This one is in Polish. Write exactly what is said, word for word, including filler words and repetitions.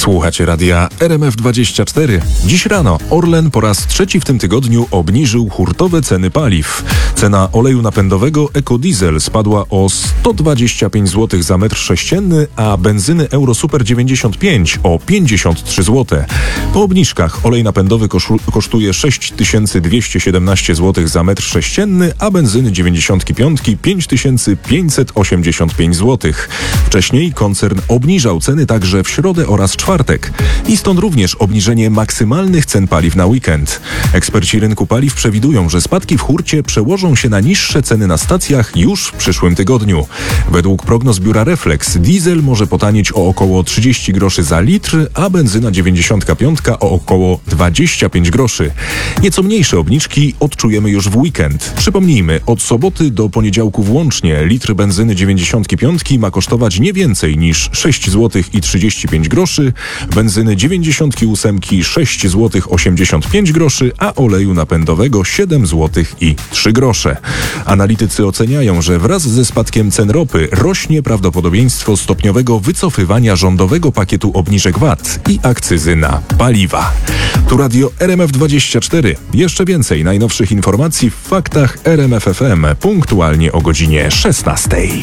Słuchacie radia R M F dwadzieścia cztery. Dziś rano Orlen po raz trzeci w tym tygodniu obniżył hurtowe ceny paliw. Cena oleju napędowego Ecodiesel spadła o sto dwadzieścia pięć złotych za metr sześcienny, a benzyny Eurosuper dziewięćdziesiąt pięć o pięćdziesiąt trzy złote. Po obniżkach olej napędowy koszu- kosztuje sześć tysięcy dwieście siedemnaście złotych za metr sześcienny, a benzyny dziewięćdziesiąt pięć pięć tysięcy pięćset osiemdziesiąt pięć złotych. Wcześniej koncern obniżał ceny także w środę oraz czwartek. I stąd również obniżenie maksymalnych cen paliw na weekend. Eksperci rynku paliw przewidują, że spadki w hurcie przełożą się na niższe ceny na stacjach już w przyszłym tygodniu. Według prognoz biura Reflex diesel może potanieć o około trzydzieści groszy za litr, a benzyna dziewięćdziesiąt pięć o około dwadzieścia pięć groszy. Nieco mniejsze obniżki odczujemy już w weekend. Przypomnijmy, od soboty do poniedziałku włącznie litr benzyny dziewięćdziesiąt pięć ma kosztować nie więcej niż sześć złotych i trzydzieści pięć groszy, benzyny dziewięćdziesiąt osiem sześć złotych osiemdziesiąt pięć groszy, a oleju napędowego siedem złotych i trzy grosze. Analitycy oceniają, że wraz ze spadkiem cen ropy rośnie prawdopodobieństwo stopniowego wycofywania rządowego pakietu obniżek V A T i akcyzy na paliwa. Tu radio R M F dwadzieścia cztery. Jeszcze więcej najnowszych informacji w faktach R M F F M punktualnie o godzinie szesnastej.